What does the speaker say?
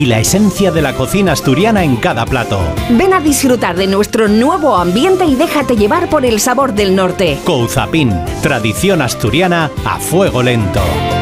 y la esencia de la cocina asturiana en cada plato. Ven a disfrutar de nuestro nuevo ambiente y déjate llevar por el sabor del norte. Couzapin, tradición asturiana a fuego lento.